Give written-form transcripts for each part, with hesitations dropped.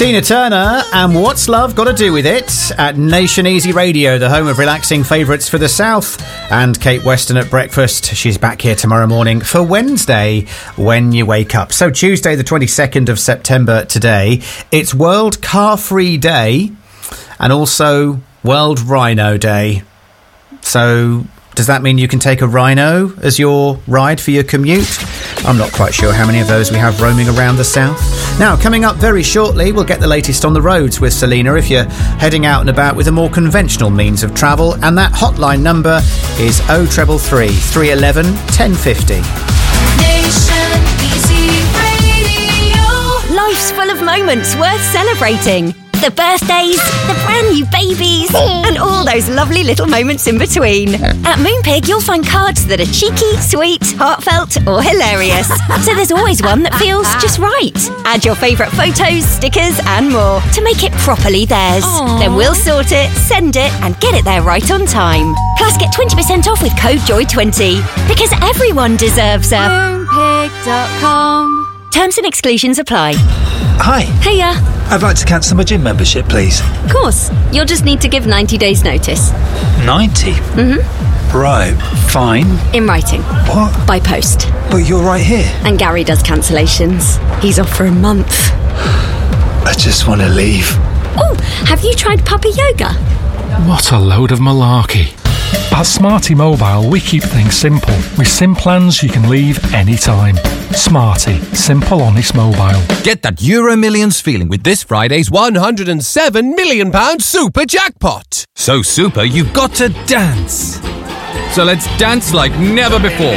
Tina Turner and What's Love Got to Do With It at Nation Easy Radio, the home of relaxing favourites for the South. And Kate Weston at breakfast. She's back here tomorrow morning for Wednesday when you wake up. So Tuesday the 22nd of September today. It's World Car Free Day and also World Rhino Day. So does that mean you can take a rhino as your ride for your commute? I'm not quite sure how many of those we have roaming around the south. Now, coming up very shortly, we'll get the latest on the roads with Selena if you're heading out and about with a more conventional means of travel. And that hotline number is 0333 311 1050. Nation Easy Radio. Life's full of moments worth celebrating. The birthdays, the brand new babies, and all those lovely little moments in between. At Moonpig, you'll find cards that are cheeky, sweet, heartfelt, or hilarious. So there's always one that feels just right. Add your favourite photos, stickers, and more to make it properly theirs. Aww. Then we'll sort it, send it, and get it there right on time. Plus, get 20% off with code JOY20. Because everyone deserves a Moonpig.com. Terms and exclusions apply. Hi. Hiya. I'd like to cancel my gym membership, please. Of course. You'll just need to give 90 days notice. 90? Mm-hmm. Right, fine. In writing. What? By post. But you're right here. And Gary does cancellations. He's off for a month. I just want to leave. Oh, have you tried puppy yoga? What a load of malarkey. At Smarty Mobile, we keep things simple. With SIM plans you can leave anytime. Smarty. Simple, honest mobile. Get that Euro Millions feeling with this Friday's £107 million super jackpot. So super, you've got to dance. So let's dance like never before.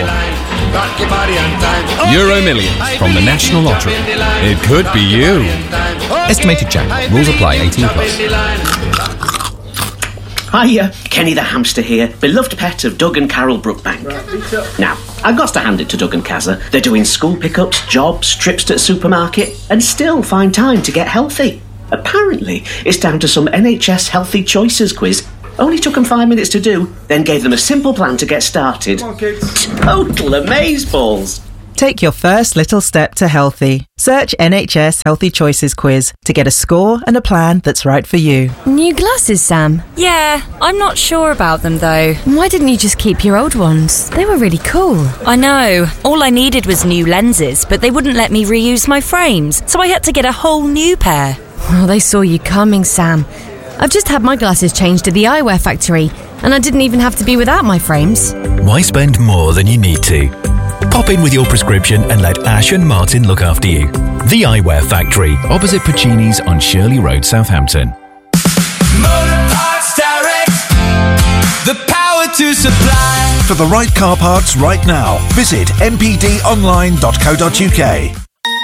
Euro Millions from the National Lottery. It could be you. Estimated jackpot. Rules apply. 18 plus. Hiya, Kenny the hamster here, beloved pet of Doug and Carol Brookbank. Now, I've got to hand it to Doug and Kazza. They're doing school pickups, jobs, trips to the supermarket, and still find time to get healthy. Apparently, it's down to some NHS Healthy Choices quiz. Only took them 5 minutes to do, then gave them a simple plan to get started. Come on, kids. Total amazeballs. Take your first little step to healthy. Search NHS Healthy Choices quiz to get a score and a plan that's right for you. New glasses, Sam? Yeah, I'm not sure about them though. Why didn't you just keep your old ones? They were really cool. I know. All I needed was new lenses, but they wouldn't let me reuse my frames, so I had to get a whole new pair. Oh, they saw you coming, Sam. I've just had my glasses changed to the Eyewear Factory, and I didn't even have to be without my frames. Why spend more than you need to? Pop in with your prescription and let Ash and Martin look after you. The Eyewear Factory, opposite Puccini's on Shirley Road, Southampton. Motor Parts Direct, the power to supply. For the right car parts right now, visit mpdonline.co.uk.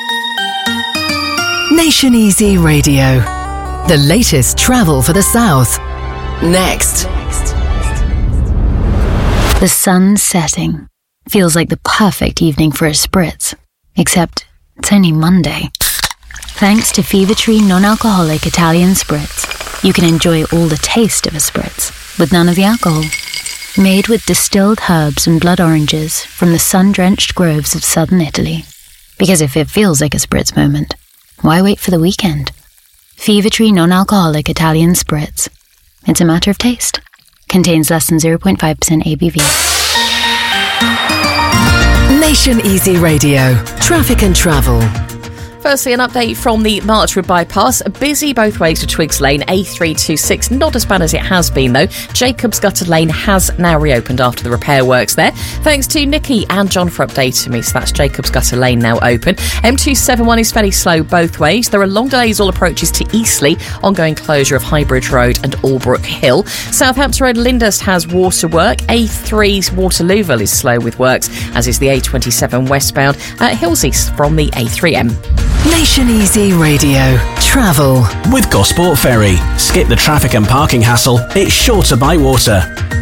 Nation Easy Radio. The latest travel for the South. Next. The sun's setting. Feels like the perfect evening for a spritz. Except it's only Monday. Thanks to Fever Tree non-alcoholic Italian Spritz, you can enjoy all the taste of a spritz, with none of the alcohol. Made with distilled herbs and blood oranges from the sun-drenched groves of southern Italy. Because if it feels like a spritz moment, why wait for the weekend? Fever Tree non-alcoholic Italian Spritz. It's a matter of taste. Contains less than 0.5% ABV. Nation Easy Radio. Traffic and travel. Firstly, an update from the Marchwood bypass. Busy both ways to Twiggs Lane, A326. Not as bad as it has been, though. Jacobs Gutter Lane has now reopened after the repair works there. Thanks to Nikki and John for updating me. So that's Jacobs Gutter Lane now open. M271 is fairly slow both ways. There are long delays all approaches to Eastleigh. Ongoing closure of Highbridge Road and Albrook Hill. Southampton Road Lyndhurst has water work. A3's Waterlooville is slow with works, as is the A27 westbound at Hillseas from the A3M. Nation Easy Radio. Travel. With Gosport Ferry. Skip the traffic and parking hassle. It's shorter by water.